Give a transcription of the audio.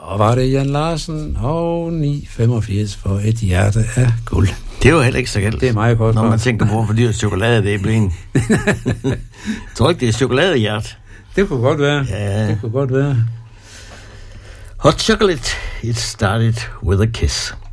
var det Jan Larsen og 9,85 for et hjerte af guld. Det var heller ikke så galt. Det er meget godt. Når man tænker på, hvor dyrt chokolade det er blevet. Jeg tror ikke, det er chokoladehjert. Det kunne godt være. Ja. Det kunne godt være. Hot chocolate, it started with a kiss.